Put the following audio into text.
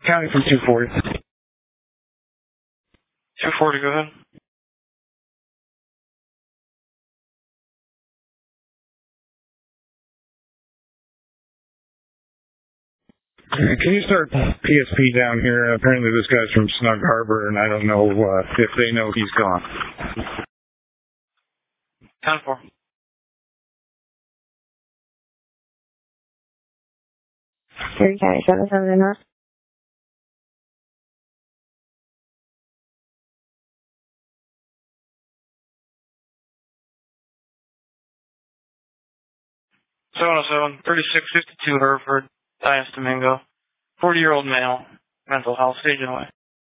Counting from 240. 240, go ahead. Can you start PSP down here? Apparently this guy's from Snug Harbor, and I don't know if they know he's gone. 10-4. Erie County 77 North. (707) 3652 Hereford, Dias Domingo. 40-year-old male. Mental health, stage away.